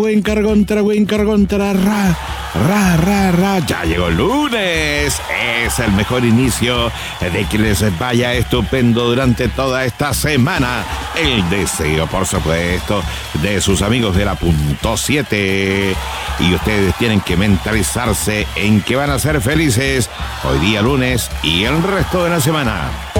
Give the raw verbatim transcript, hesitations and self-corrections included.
Wincar contra Wincar contra ra, ra, ra, ra. Ya llegó el lunes. Es el mejor inicio de que les vaya estupendo durante toda esta semana. El deseo, por supuesto, de sus amigos de la punto siete. Y ustedes tienen que mentalizarse en que van a ser felices hoy día lunes y el resto de la semana.